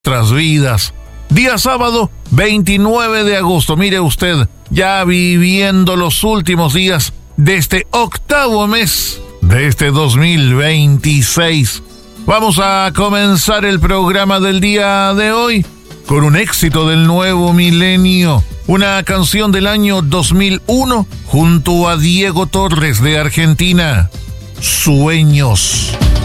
nuestras vidas. Día sábado, 29 de agosto. Mire usted, ya viviendo los últimos días de este octavo mes de este 2026. Vamos a comenzar el programa del día de hoy con un éxito del nuevo milenio. Una canción del año 2001 junto a Diego Torres de Argentina. Sueños.